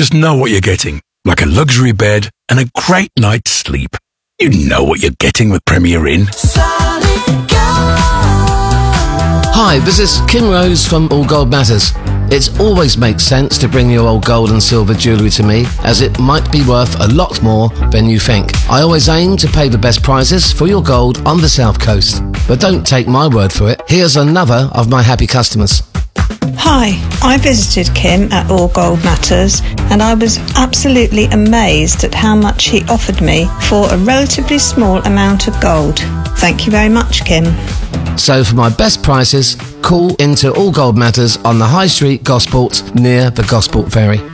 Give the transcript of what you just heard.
just know what you're getting, like a luxury bed and a great night's sleep. You know what you're getting with Premier Inn. Hi, this is Kim Rose from All Gold Matters. It always makes sense to bring your old gold and silver jewellery to me, as it might be worth a lot more than you think. I always aim to pay the best prices for your gold on the South Coast. But don't take my word for it. Here's another of my happy customers. Hi, I visited Kim at All Gold Matters and I was absolutely amazed at how much he offered me for a relatively small amount of gold. Thank you very much, Kim. So for my best prices, call into All Gold Matters on the High Street, Gosport, near the Gosport Ferry.